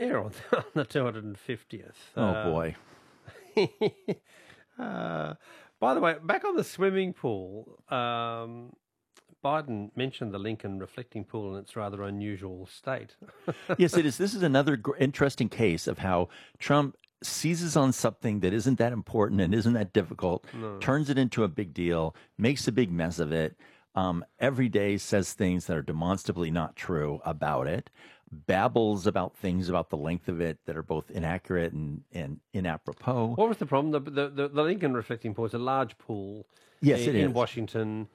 Yeah, on the 250th. Oh, boy. By the way, back on the swimming pool, Biden mentioned the Lincoln reflecting pool in its rather unusual state. Yes, it is. This is another interesting case of how Trump seizes on something that isn't that important and isn't that difficult, turns it into a big deal, makes a big mess of it, every day says things that are demonstrably not true about it, babbles about things about the length of it that are both inaccurate and inapropos. What was the problem? The Lincoln reflecting pool is a large pool Yes, it in is. Washington.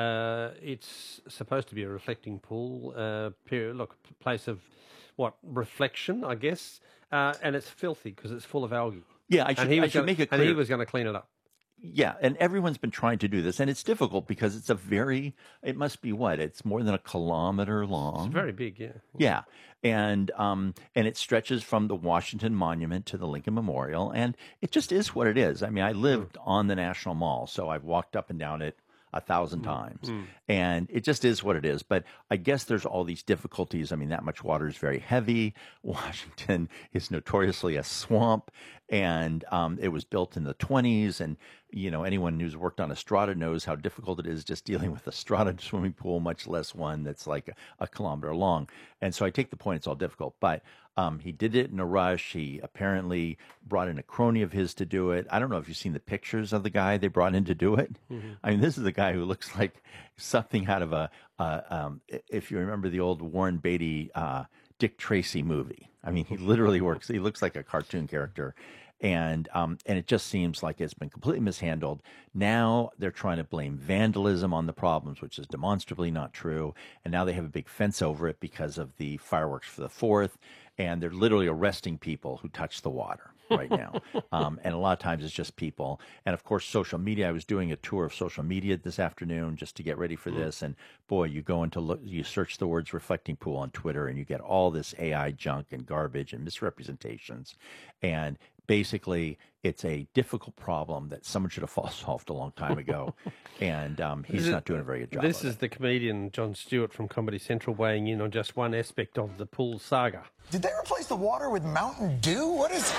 It's supposed to be a reflecting pool, place of reflection, I guess, and it's filthy because it's full of algae. Yeah, I should make it clear. And he was going to clean it up. Yeah, and everyone's been trying to do this, and it's difficult because it must be it's more than a kilometer long. It's very big, yeah. Yeah, and it stretches from the Washington Monument to the Lincoln Memorial, and it just is what it is. I mean, I lived on the National Mall, so I've walked up and down it 1,000 times, and it just is what it is. But I guess there's all these difficulties. I mean, that much water is very heavy. Washington is notoriously a swamp, and it was built in the 1920s, and anyone who's worked on Estrada knows how difficult it is just dealing with a Estrada swimming pool, much less one that's like a kilometer long. And so I take the point it's all difficult, but he did it in a rush. He apparently brought in a crony of his to do it. I don't know if you've seen the pictures of the guy they brought in to do it. Mm-hmm. I mean, this is the guy who looks like something out of if you remember the old Warren Beatty Dick Tracy movie. I mean, he literally he looks like a cartoon character. And it just seems like it's been completely mishandled. Now they're trying to blame vandalism on the problems, which is demonstrably not true. And now they have a big fence over it because of the fireworks for the 4th. And they're literally arresting people who touch the water right now. And a lot of times it's just people. And of course, social media. I was doing a tour of social media this afternoon just to get ready for this. And boy, you search the words reflecting pool on Twitter and you get all this AI junk and garbage and misrepresentations. And basically, it's a difficult problem that someone should have solved a long time ago, and he's not doing a very good job. This is the comedian Jon Stewart from Comedy Central weighing in on just one aspect of the pool saga. Did they replace the water with Mountain Dew? What is...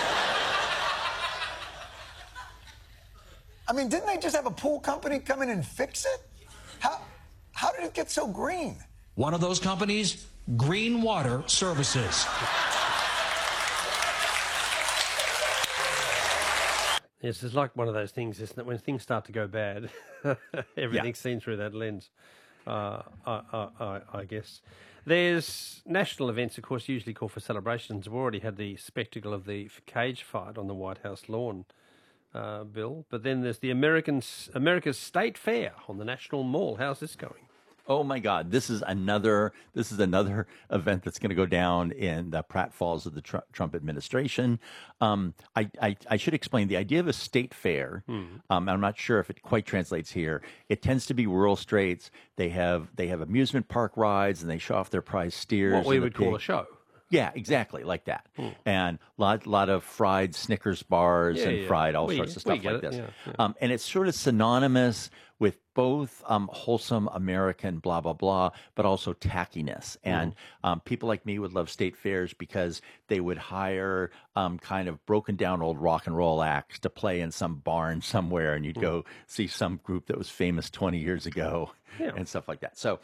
I mean, didn't they just have a pool company come in and fix it? How did it get so green? One of those companies, Green Water Services. Yes, it's like one of those things, isn't it? When things start to go bad, everything's seen through that lens, I guess. There's national events, of course, usually called for celebrations. We've already had the spectacle of the cage fight on the White House lawn, Bill. But then there's the America's State Fair on the National Mall. How's this going? Oh my God! This is another event that's going to go down in the pratfalls of the Trump administration. I should explain the idea of a state fair. I'm not sure if it quite translates here. It tends to be rural states. They have amusement park rides and they show off their prize steers. What we would call a show. Yeah, exactly, like that. And lot of fried Snickers bars and fried all sorts of stuff like this. Yeah. And it's sort of synonymous with both wholesome American blah, blah, blah, but also tackiness. And people like me would love state fairs because they would hire kind of broken down old rock and roll acts to play in some barn somewhere, and you'd go see some group that was famous 20 years ago and stuff like that. So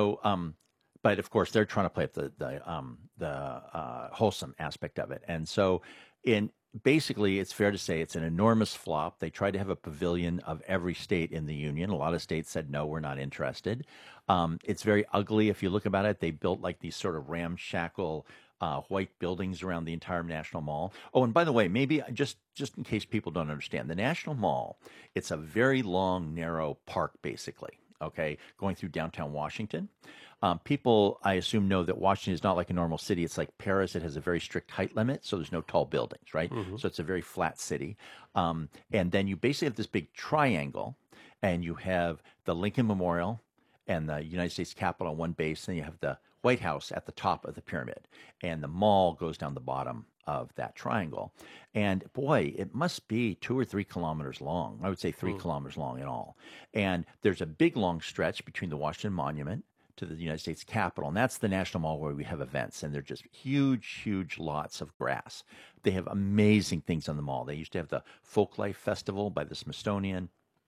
but of course, they're trying to play up the wholesome aspect of it, and so basically, it's fair to say it's an enormous flop. They tried to have a pavilion of every state in the union. A lot of states said no, we're not interested. It's very ugly if you look about it. They built like these sort of ramshackle white buildings around the entire National Mall. Oh, and by the way, maybe just in case people don't understand, the National Mall, it's a very long, narrow park, basically. Okay, going through downtown Washington. People, I assume, know that Washington is not like a normal city. It's like Paris. It has a very strict height limit, so there's no tall buildings, right? So it's a very flat city. And then you basically have this big triangle, and you have the Lincoln Memorial and the United States Capitol on one base, and you have the White House at the top of the pyramid. And the mall goes down the bottom of that triangle. And boy, it must be 2 or 3 kilometers long. I would say 3 kilometers long in all. And there's a big long stretch between the Washington Monument, to the United States Capitol, and that's the National Mall where we have events, and they're just huge, huge lots of grass. They have amazing things on the mall. They used to have the Folklife Festival by the Smithsonian.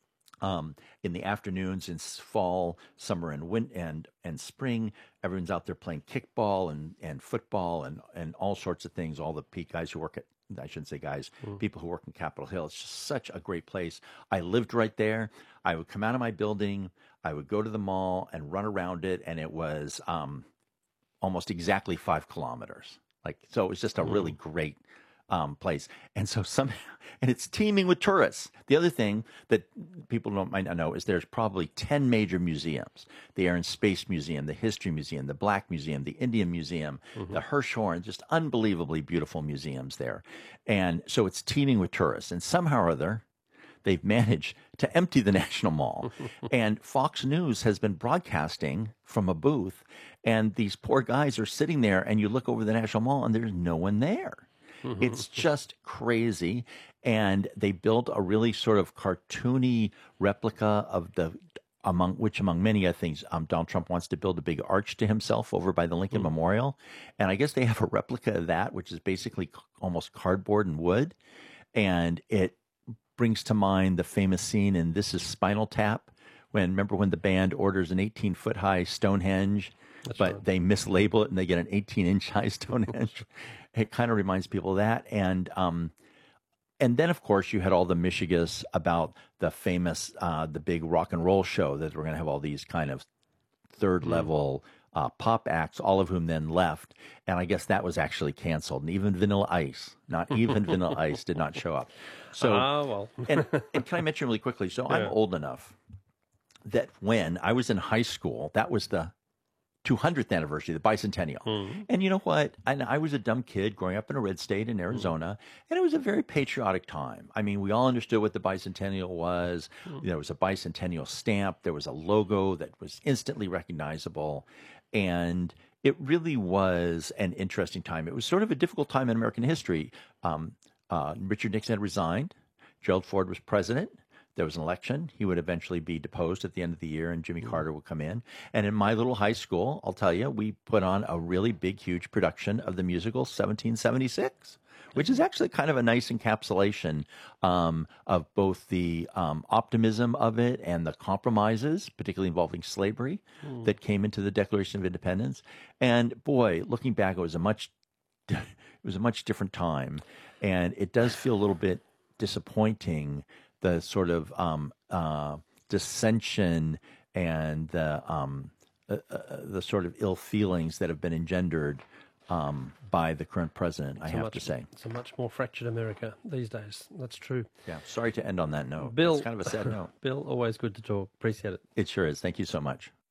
In the afternoons in fall, summer, and spring, everyone's out there playing kickball and football and all sorts of things. All the guys who work at, I shouldn't say guys, people who work in Capitol Hill. It's just such a great place. I lived right there. I would come out of my building, I would go to the mall and run around it, and it was almost exactly 5 kilometers. So it was just a really great place. And so and it's teeming with tourists. The other thing that people might not know is there's probably 10 major museums. The Air and Space Museum, the History Museum, the Black Museum, the Indian Museum, the Hirshhorn, just unbelievably beautiful museums there. And so it's teeming with tourists. And somehow or other, they've managed to empty the National Mall. And Fox News has been broadcasting from a booth, and these poor guys are sitting there, and you look over the National Mall, and there's no one there. It's just crazy. And they built a really sort of cartoony replica of among many other things, Donald Trump wants to build a big arch to himself over by the Lincoln Memorial. And I guess they have a replica of that, which is basically almost cardboard and wood. And it brings to mind the famous scene in This Is Spinal Tap, remember when the band orders an 18-foot high Stonehenge, but they mislabel it and they get an 18-inch high Stonehenge. It kind of reminds people of that. And then, of course, you had all the mishigas about the famous, the big rock and roll show that we're going to have all these kind of third-level pop acts, all of whom then left. And I guess that was actually canceled. And even Vanilla Ice, Vanilla Ice did not show up. So, and can I mention really quickly, so I'm old enough that when I was in high school, that was the 200th anniversary, the bicentennial. And you know what? I was a dumb kid growing up in a red state in Arizona, and it was a very patriotic time. I mean, we all understood what the bicentennial was. There was a bicentennial stamp. There was a logo that was instantly recognizable. And it really was an interesting time. It was sort of a difficult time in American history. Richard Nixon had resigned. Gerald Ford was president. There was an election. He would eventually be deposed at the end of the year, and Jimmy Carter would come in. And in my little high school, I'll tell you, we put on a really big, huge production of the musical 1776, which is actually kind of a nice encapsulation of both the optimism of it and the compromises, particularly involving slavery, that came into the Declaration of Independence. And boy, looking back, it was a much different time, and it does feel a little bit disappointing, the sort of dissension and the sort of ill feelings that have been engendered by the current president, I have to say. It's a much more fractured America these days. That's true. Yeah, sorry to end on that note. Bill, it's kind of a sad note. Bill, always good to talk. Appreciate it. It sure is. Thank you so much.